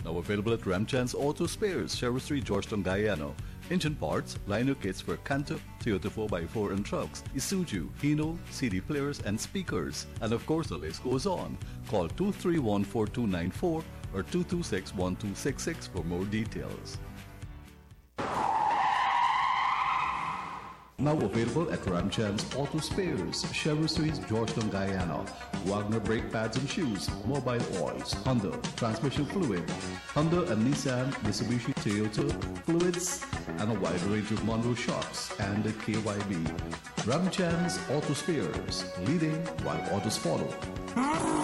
Now available at Ramchans Auto Spares, Sherwood Street, Georgetown, Guyana. Engine parts, liner kits for Canto, Toyota 4x4 and trucks, Isuzu, Hino, CD players and speakers. And of course the list goes on. Call 231-4294 or 226-1266 for more details. Now available at Ramchans Auto Spares, Sherwood Street, Georgetown, Guyana. Wagner brake pads and shoes, mobile oils, Honda, transmission fluid, Honda and Nissan, Mitsubishi, Toyota, fluids, and a wide range of Monroe shocks and KYB. Ramchans Auto Spares, leading while autos follow.